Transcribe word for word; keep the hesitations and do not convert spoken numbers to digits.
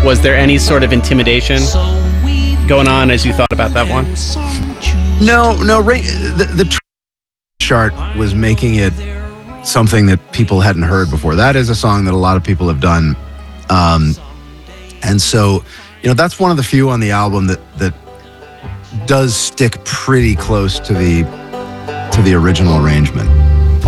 was there any sort of intimidation going on as you thought about that one? No, no. Ra- the, the tr- chart was making it something that people hadn't heard before. That is a song that a lot of people have done, um, and so you know that's one of the few on the album that that does stick pretty close to the to the original arrangement.